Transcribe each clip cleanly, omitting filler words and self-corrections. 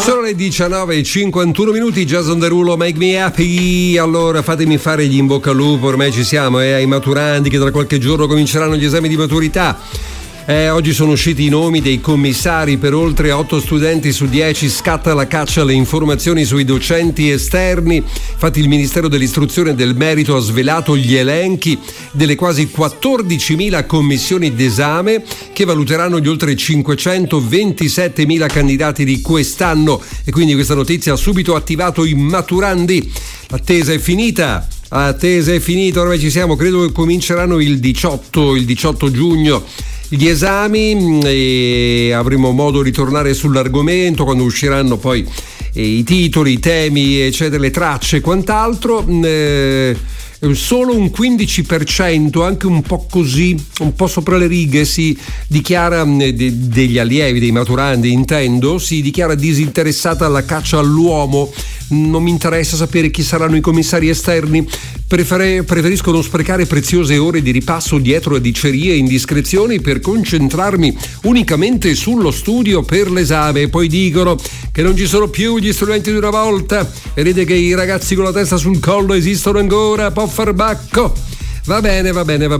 Sono le 19:51 minuti, Jason Derulo, Make Me Happy. Allora fatemi fare gli in bocca al lupo, ormai ci siamo, ai maturandi che tra qualche giorno cominceranno gli esami di maturità. Oggi sono usciti i nomi dei commissari per oltre 8 studenti su 10, scatta la caccia alle informazioni sui docenti esterni. Infatti il Ministero dell'Istruzione e del Merito ha svelato gli elenchi delle quasi 14.000 commissioni d'esame che valuteranno gli oltre 527.000 candidati di quest'anno, e quindi questa notizia ha subito attivato i maturandi. L'attesa è finita, ormai ci siamo, credo che cominceranno il 18 giugno gli esami e avremo modo di tornare sull'argomento quando usciranno poi i titoli, i temi, eccetera, le tracce e quant'altro. Solo un 15%, anche un po' così, un po' sopra le righe, si dichiara, degli allievi, dei maturandi intendo, si dichiara disinteressata alla caccia all'uomo. Non mi interessa sapere chi saranno i commissari esterni, preferisco non sprecare preziose ore di ripasso dietro a dicerie e indiscrezioni per concentrarmi unicamente sullo studio per l'esame. E poi dicono che non ci sono più gli strumenti di una volta, vedete che i ragazzi con la testa sul collo esistono ancora, po' farbacco. Va bene,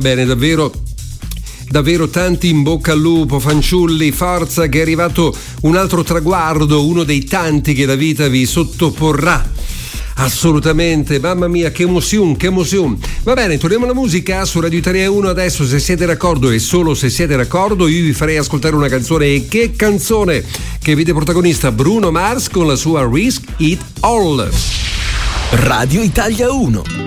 davvero tanti in bocca al lupo, fanciulli, forza, che è arrivato un altro traguardo, uno dei tanti che la vita vi sottoporrà. Assolutamente, mamma mia, che emozione. Va bene, torniamo alla musica su Radio Italia 1 adesso, se siete d'accordo, e solo se siete d'accordo io vi farei ascoltare una canzone. E che canzone, che vede protagonista Bruno Mars con la sua Risk It All. Radio Italia 1.